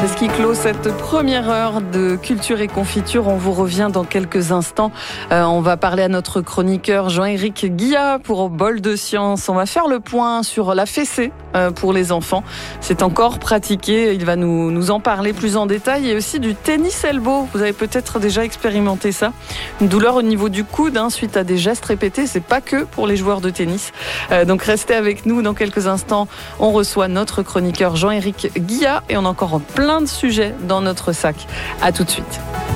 C'est ce qui clôt cette première heure de Culture et Confiture. On vous revient dans quelques instants. On va parler à notre chroniqueur Jean-Éric Guillat pour Bol de Science. On va faire le point sur la fessée pour les enfants. C'est encore pratiqué. Il va nous en parler plus en détail. Et aussi du tennis elbow. Vous avez peut-être déjà expérimenté ça. Une douleur au niveau du coude suite à des gestes répétés. C'est pas que pour les joueurs de tennis. Donc restez avec nous. Dans quelques instants, on reçoit notre chroniqueur Jean-Éric Guillat et on a encore plein de sujets dans notre sac. À tout de suite.